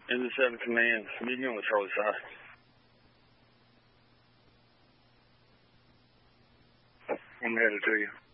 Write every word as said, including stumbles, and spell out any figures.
Engine seven Command, meet me on the Charlie side. I'm headed to you.